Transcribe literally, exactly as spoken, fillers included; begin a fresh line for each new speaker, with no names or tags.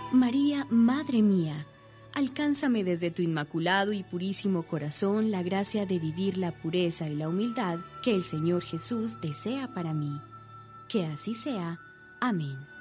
María, Madre mía, alcánzame desde tu inmaculado y purísimo corazón la gracia de vivir la pureza y la humildad que el Señor Jesús desea para mí. Que así sea. Amén.